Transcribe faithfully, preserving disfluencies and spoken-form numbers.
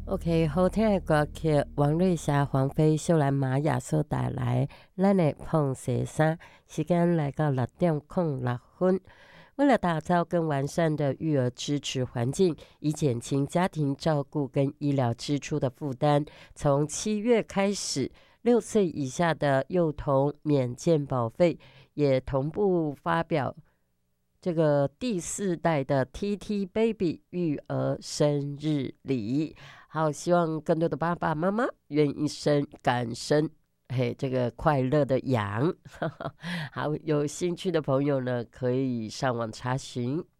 OK， 好听的歌曲，王瑞霞、黄飞、秀兰、玛雅所带来《咱的碰鞋衫》。时间来到六点零六分。为了打造更完善的育儿支持环境，以减轻家庭照顾跟医疗支出的负担，从七月开始，六岁以下的幼童免健保费，也同步发表这个第四代的 T T Baby 育儿生日礼。好，希望更多的爸爸妈妈愿意生敢生，嘿，这个快乐的羊。好，有兴趣的朋友呢，可以上网查询。